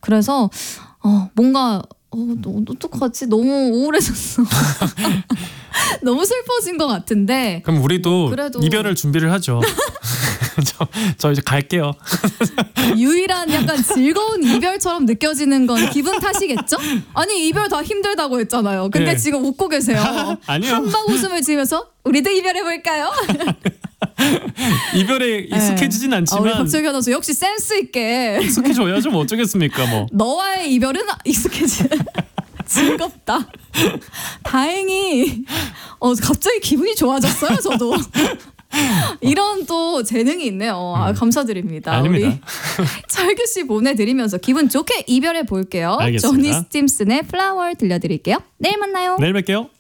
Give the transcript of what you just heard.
그래서 뭔가 어떡하지? 너무 우울해졌어. 너무 슬퍼진 것 같은데. 그럼 우리도 그래도 이별을 준비를 하죠. 저 이제 갈게요. 유일한 약간 즐거운 이별처럼 느껴지는 건 기분 탓이겠죠? 아니 이별 다 힘들다고 했잖아요. 근데 네. 지금 웃고 계세요. 아니요. 한방 웃음을 지으면서 우리도 이별해볼까요? 이별에 익숙해지진 우리 않지만 박철규 아나운서 역시 센스 있게 익숙해져야죠. 뭐 어쩌겠습니까 뭐. 너와의 이별은 익숙해지. 즐겁다. 다행히 갑자기 기분이 좋아졌어요. 저도. 이런 또 재능이 있네요. 감사드립니다. 아닙니다. 우리 철규 씨 보내드리면서 기분 좋게 이별해 볼게요. 알겠습니다. 조니 스팀슨의 플라워 들려드릴게요. 내일 만나요. 내일 뵐게요.